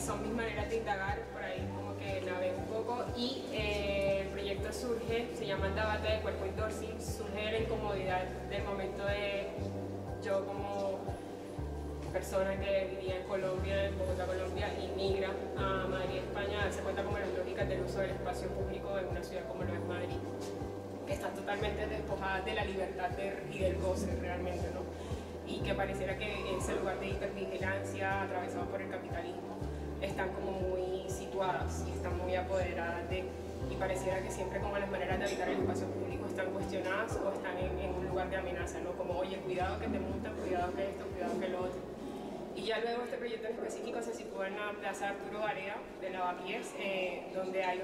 son mis maneras de indagar, por ahí como que navego un poco y el proyecto surge, se llama Andavate de Cuerpo Indorsi, surge de la incomodidad del momento de yo como persona que vivía en Colombia, en Bogotá, Colombia, y migra a Madrid, España, a darse cuenta como las lógicas del uso del espacio público en una ciudad como lo es Madrid, que está totalmente despojada de la libertad y del goce realmente, ¿no? Y que pareciera que ese lugar de hipervigilancia atravesado por el capitalismo están como muy situadas y están muy apoderadas de, y pareciera que siempre como las maneras de habitar el espacio público están cuestionadas o están en un lugar de amenaza, ¿no? Como, oye, cuidado que te multan, cuidado que esto, cuidado que lo otro. Y ya luego este proyecto en específico se sitúa en la Plaza Arturo Barea de Lavapiés, donde hay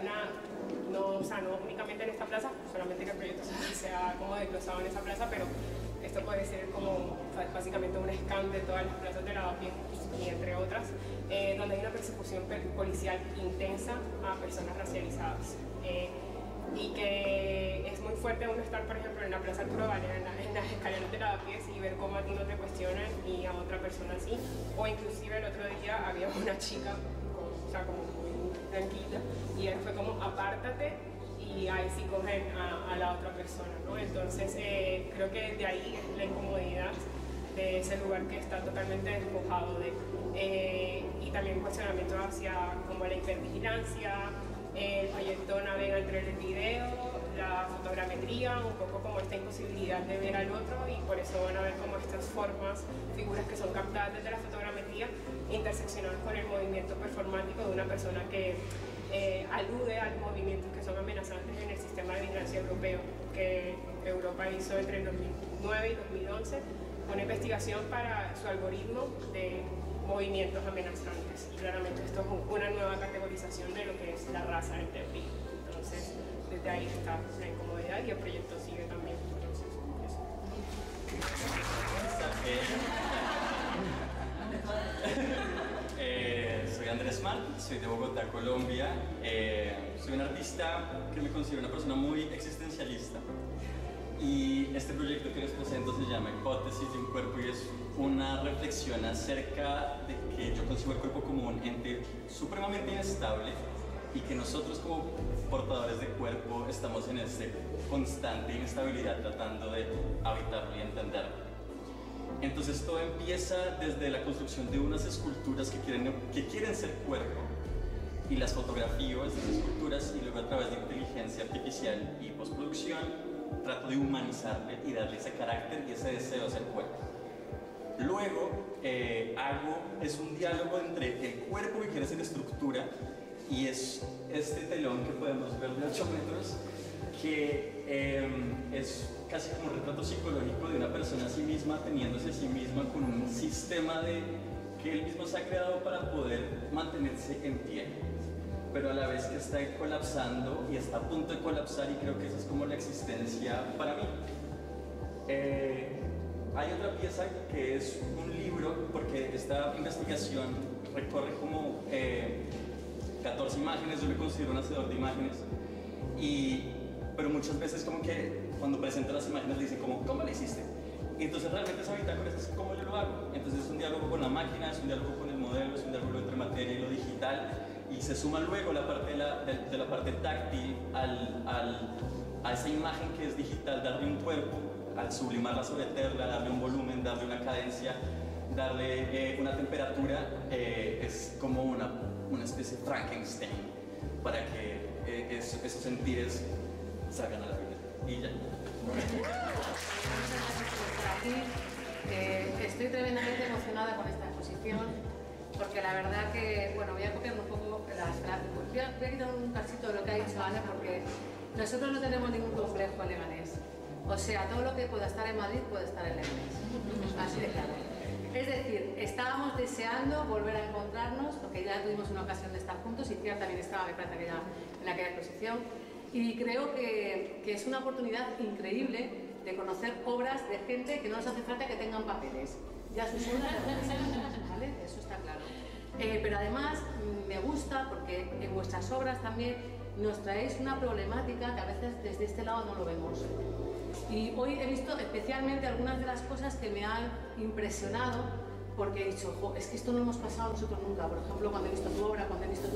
no únicamente en esta plaza, solamente que el proyecto se ha como desglosado en esa plaza, pero esto puede ser como básicamente un scan de todas las plazas de Lavapiés y entre otras, donde hay una persecución policial intensa a personas racializadas. Y que es muy fuerte uno estar, por ejemplo, en la Plaza Arturo Barea, en las escaleras de Lavapiés y ver cómo a ti no te cuestionan y a otra persona así. O inclusive el otro día había una chica, como muy tranquila, y él fue como, apártate, y ahí sí cogen a la otra persona, ¿no? Entonces creo que de ahí es la incomodidad de ese lugar que está totalmente despojado de... y también cuestionamiento hacia como la hipervigilancia, el proyecto navega entre el video, la fotogrametría, un poco como esta imposibilidad de ver al otro, y por eso van a ver como estas formas, figuras que son captadas desde la fotogrametría, interseccionadas con el movimiento performático de una persona que alude a los movimientos que son amenazantes en el sistema de vigilancia europeo, que Europa hizo entre el 2009 y 2011, una investigación para su algoritmo de movimientos amenazantes. Y claramente esto es una nueva categorización de lo que es la raza en teoría. Entonces, desde ahí está la incomodidad y el proyecto sigue también. Entonces, soy Andrés Mar, soy de Bogotá, Colombia. Soy un artista que me considero una persona muy existencialista. Y este proyecto que les presento se llama Hipótesis de un cuerpo y es una reflexión acerca de que yo concibo el cuerpo como un ente supremamente inestable y que nosotros como portadores de cuerpo estamos en esta constante inestabilidad tratando de habitarlo y entenderlo. Entonces todo empieza desde la construcción de unas esculturas que quieren ser cuerpo y las fotografío esas esculturas y luego a través de inteligencia artificial y postproducción trato de humanizarle y darle ese carácter y ese deseo de ser cuerpo. Luego es un diálogo entre el cuerpo que quiere ser estructura y es este telón que podemos ver de 8 metros que es casi como un retrato psicológico de una persona a sí misma, teniéndose a sí misma con un sistema que él mismo se ha creado para poder mantenerse en pie, pero a la vez que está colapsando y está a punto de colapsar, y creo que esa es como la existencia para mí. Hay otra pieza que es un libro, porque esta investigación recorre como 14 imágenes, yo me considero un hacedor de imágenes, pero muchas veces como que cuando presento las imágenes le dicen como, ¿cómo lo hiciste? Y entonces realmente esa bitácora es como yo lo hago. Entonces es un diálogo con la máquina, es un diálogo con el modelo, es un diálogo entre materia y lo digital, y se suma luego la parte de la parte táctil a esa imagen que es digital, darle un cuerpo, al sublimarla sobre tela, darle un volumen, darle una cadencia, darle una temperatura, es como una especie de Frankenstein para que esos sentires salgan a la vida. Y ya. Estoy tremendamente emocionada con esta exposición, porque la verdad que, bueno, voy a copiar un poco voy a quitar un cachito de lo que ha dicho Ana, porque nosotros no tenemos ningún complejo en Leganés. O sea, todo lo que pueda estar en Madrid puede estar en Leganés. Así de claro. Es decir, estábamos deseando volver a encontrarnos, porque ya tuvimos una ocasión de estar juntos, y Ciar también estaba, me parece, en aquella exposición. Y creo que es una oportunidad increíble de conocer obras de gente que no les hace falta que tengan papeles. Ya sus obras, ¿vale? Eso está claro. Pero además me gusta porque en vuestras obras también nos traéis una problemática que a veces desde este lado no lo vemos. Y hoy he visto especialmente algunas de las cosas que me han impresionado, porque he dicho, es que esto no hemos pasado nosotros nunca. Por ejemplo, cuando he visto tu obra,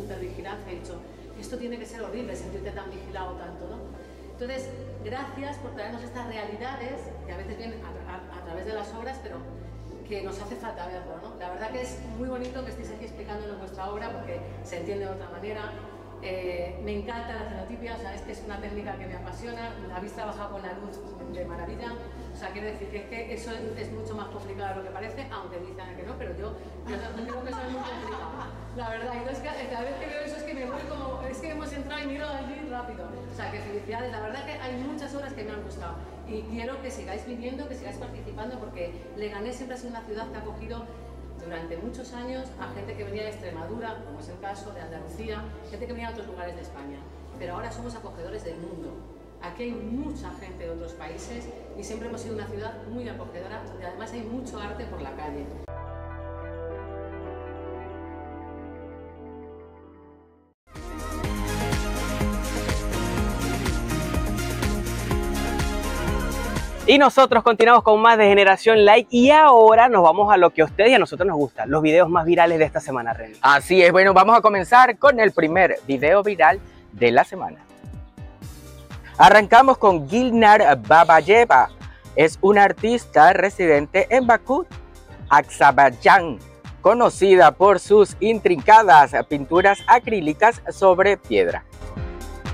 hipervigilancia, he dicho, esto tiene que ser horrible, sentirte tan vigilado tanto, ¿no? Entonces, gracias por traernos estas realidades, que a veces vienen a través de las obras, pero que nos hace falta verlo, ¿no? La verdad que es muy bonito que estéis aquí explicándonos vuestra obra porque se entiende de otra manera. Me encanta la cenotipia, o sea, es que es una técnica que me apasiona, habéis trabajado con la luz de maravilla, o sea, quiero decir que eso es mucho más complicado de lo que parece, aunque dicen que no, pero yo creo que eso es muy complicado, la verdad. Entonces, cada vez que veo eso es que me voy como, es que hemos entrado y miro allí rápido, o sea, que felicidades, la verdad que hay muchas obras que me han gustado y quiero que sigáis viniendo, que sigáis participando, porque Leganés siempre ha sido una ciudad que ha acogido durante muchos años a gente que venía de Extremadura, como es el caso de Andalucía, gente que venía de otros lugares de España. Pero ahora somos acogedores del mundo. Aquí hay mucha gente de otros países y siempre hemos sido una ciudad muy acogedora, donde además hay mucho arte por la calle. Y nosotros continuamos con más de Generación Like y ahora nos vamos a lo que a ustedes y a nosotros nos gusta, los videos más virales de esta semana, René. Así es, bueno, vamos a comenzar con el primer video viral de la semana. Arrancamos con Gülnar Babayeva, es una artista residente en Bakú, Azerbaiyán, conocida por sus intrincadas pinturas acrílicas sobre piedra.